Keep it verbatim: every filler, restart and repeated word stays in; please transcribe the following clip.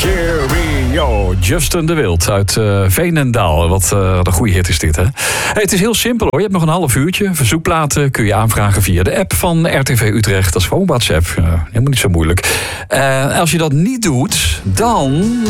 Cheerio, Justin de Wild uit uh, Veenendaal. Wat uh, een goede hit is dit, hè? Hey, het is heel simpel, hoor. Je hebt nog een half uurtje. Verzoekplaten kun je aanvragen via de app van R T V Utrecht. Dat is gewoon WhatsApp. Uh, helemaal niet zo moeilijk. Uh, als je dat niet doet, dan...